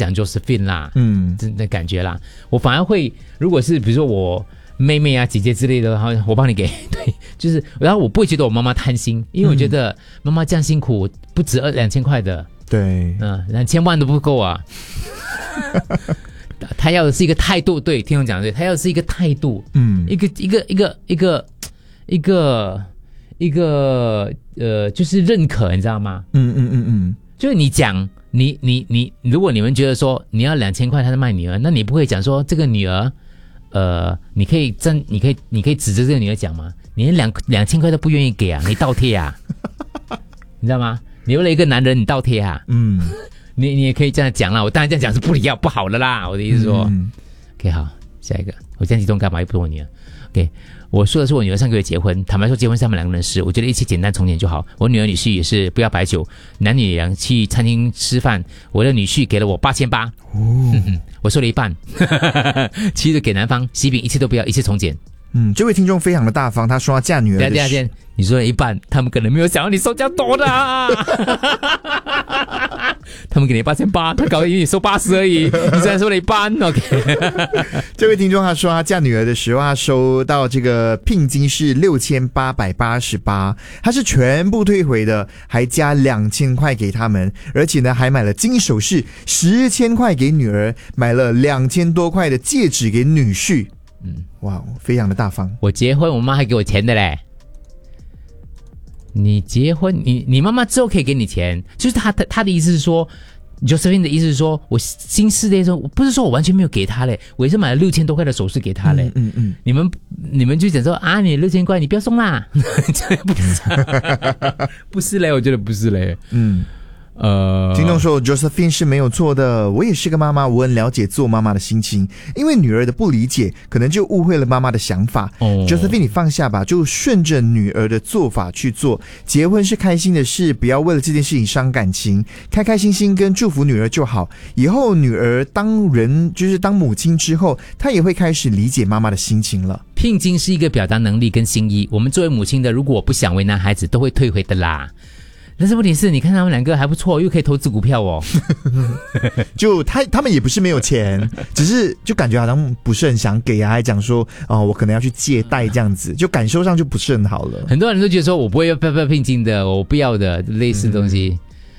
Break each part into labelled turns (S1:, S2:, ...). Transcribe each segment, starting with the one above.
S1: 讲 Josephine 啦，真的感觉啦。我反而会，如果是比如说我妹妹啊、姐姐之类的，然后我帮你给，对，就是，然后我不会觉得我妈妈贪心，因为我觉得妈妈这样辛苦，不止2000块的，
S2: 对
S1: ，2000万都不够啊。他要的是一个态度，对，听我讲对，他要的是一个态度，一个就是认可，你知道吗？就是你讲你，如果你们觉得说你要2000块，他是卖女儿，那你不会讲说这个女儿，你可以指着这个女儿讲吗？你连2000块都不愿意给啊，你倒贴啊，你知道吗？你为了一个男人，你倒贴啊，你也可以这样讲啦。我当然这样讲是不好的啦。我的意思是说，OK， 好，下一个，我这样激动干嘛？又不是我女儿。OK， 我说的是我女儿上个月结婚，坦白说，结婚是他们2个人的事，我觉得一切简单从简就好。我女儿女婿也是不要摆酒，男女俩去餐厅吃饭，我的女婿给了我8800，我收了一半，其余给男方，喜饼一切都不要，一切从简。
S2: 这位听众非常的大方，他说要嫁女儿的
S1: 时，你说了一半，他们可能没有想到你收这样多的啊。他们给你8800，他搞得以为你收80而已，你虽然收了一半 ，OK。
S2: 这位听众他说他嫁女儿的时候，他收到这个聘金是6888，他是全部退回的，还加2000块给他们，而且呢还买了金首饰10千块给女儿，买了2000多块的戒指给女婿。哇，非常的大方。
S1: 我结婚，我妈还给我钱的嘞。你结婚，你妈妈之后可以给你钱，就是她的意思是说 ，Josephine 的意思是说，我新事业的时候，我不是说我完全没有给她嘞，我也是买了6000多块的首饰给她嘞。你们就讲说啊，你6000块你不要送啦，不是嘞，我觉得不是嘞。
S2: 听众说 Josephine 是没有错的，我也是个妈妈，我很了解做妈妈的心情，因为女儿的不理解，可能就误会了妈妈的想法。Josephine 你放下吧，就顺着女儿的做法去做，结婚是开心的事，不要为了这件事情伤感情，开开心心跟祝福女儿就好。以后女儿当母亲之后，她也会开始理解妈妈的心情了。
S1: 聘金是一个表达能力跟心意，我们作为母亲的，如果我不想为难孩子，都会退回的啦。但是问题是，你看他们2个还不错，又可以投资股票哦。
S2: 就他们也不是没有钱，只是就感觉好像不是很想给啊，还讲说我可能要去借贷这样子，就感受上就不是很好了。
S1: 很多人都觉得说我不会要聘金的，我不要的类似的东西。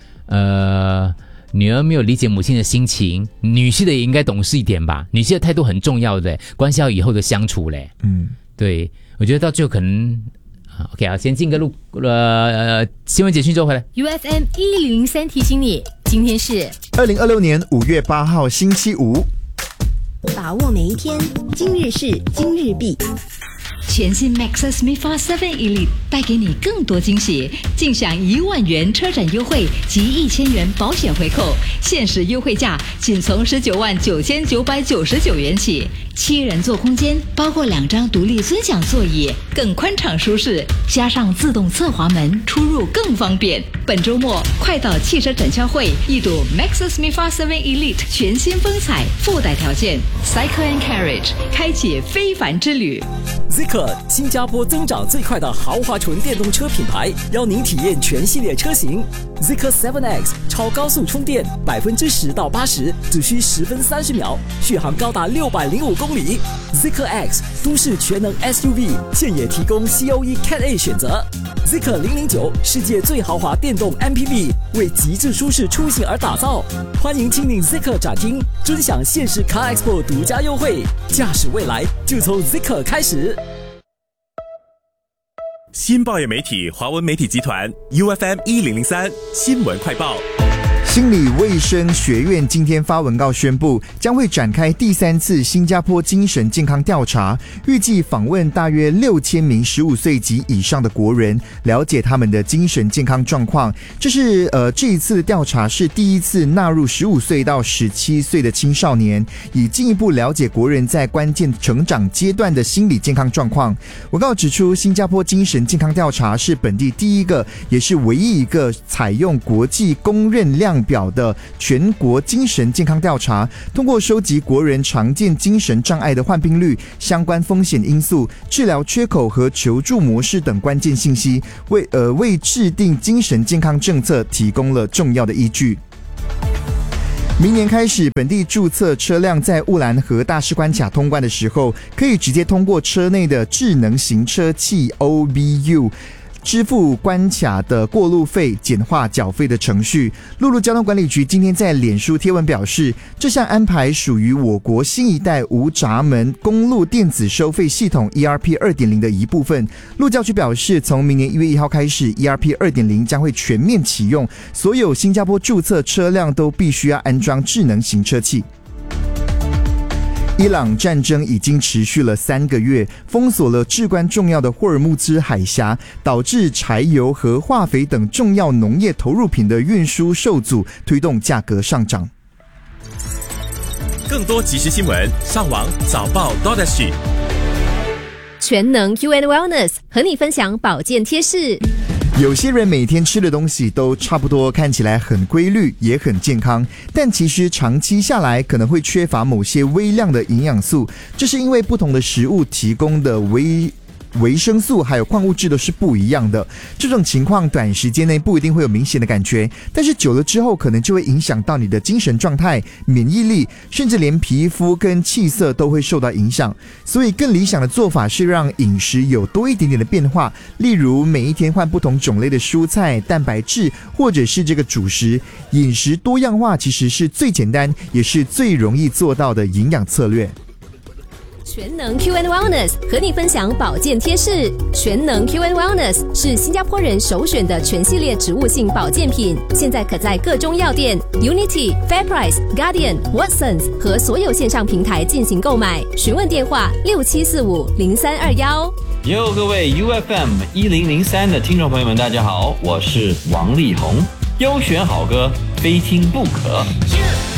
S1: 女儿没有理解母亲的心情，女婿的也应该懂事一点吧。女婿的态度很重要的，关系到以后的相处嘞。对，我觉得到最后可能。OK 啊，先进个新闻简讯之后回来。
S3: UFM 1003提醒你，今天是
S2: 2026年5月8号星期五，
S4: 把握每一天，今日事今日毕。
S5: 全新 Maxus MIFA 7 Elite 带给你更多惊喜，尽享1万元车展优惠及1000元保险回扣，限时优惠价仅从199999元起。7人座空间，包括2张独立尊享座椅，更宽敞舒适，加上自动侧滑门，出入更方便。本周末快到汽车展销会一睹 Maxus MIFA 7 Elite 全新风采，附带条件 Cycle and Carriage 开启非凡之旅。
S6: Zeekr 新加坡增长最快的豪华纯电动车品牌，邀您体验全系列车型。Zeekr 7X 超高速充电，10%到80%只需10分30秒，续航高达605公里。Zeekr X 都市全能 SUV， 现也提供 COE Cat A 选择。Zeekr 009世界最豪华电动 MPV， 为极致舒适出行而打造。欢迎亲临 Zeekr 展厅，尊享限时 Car Expo 独家优惠，驾驶未来就从 Zeekr 开始。
S7: 新报业媒体华文媒体集团 UFM 1003新闻快报。
S2: 心理卫生学院今天发文告宣布，将会展开第3次新加坡精神健康调查，预计访问大约6000名15岁及以上的国人，了解他们的精神健康状况。这一次的调查是第一次纳入15岁到17岁的青少年，以进一步了解国人在关键成长阶段的心理健康状况。文告指出，新加坡精神健康调查是本地第一个，也是唯一一个采用国际公认量表的全国精神健康调查，通过收集国人常见精神障碍的患病率、相关风险因素、治疗缺口和求助模式等关键信息，为制定精神健康政策提供了重要的依据。 明年开始，本地注册车辆在乌兰和大使关卡通关的时候，可以直接通过车内的智能行车器 OBU支付关卡的过路费，简化缴费的程序。陆路交通管理局今天在脸书贴文表示，这项安排属于我国新一代无闸门公路电子收费系统 ERP 2.0 的一部分。路交局表示，从明年1月1号开始 ，ERP 2.0 将会全面启用，所有新加坡注册车辆都必须要安装智能行车器。伊朗战争已经持续了3个月，封锁了至关重要的霍尔木兹海峡，导致柴油和化肥等重要农业投入品的运输受阻，推动价格上涨。
S7: 更多即时新闻，上网早报 .SG。
S3: 全能 UN Wellness 和你分享保健贴士。
S2: 有些人每天吃的东西都差不多，看起来很规律，也很健康，但其实长期下来可能会缺乏某些微量的营养素，这是因为不同的食物提供的维生素还有矿物质都是不一样的。这种情况短时间内不一定会有明显的感觉，但是久了之后可能就会影响到你的精神状态、免疫力，甚至连皮肤跟气色都会受到影响。所以更理想的做法是让饮食有多一点点的变化，例如每一天换不同种类的蔬菜、蛋白质，或者是这个主食。饮食多样化其实是最简单也是最容易做到的营养策略。
S3: 全能 QN Wellness 和你分享保健贴士。全能 QN Wellness 是新加坡人首选的全系列植物性保健品，现在可在各中药店、Unity、FairPrice、Guardian、Watsons 和所有线上平台进行购买。询问电话67450321。
S8: 各位 UFM 1003的听众朋友们，大家好，我是王力宏。优选好歌，非听不可。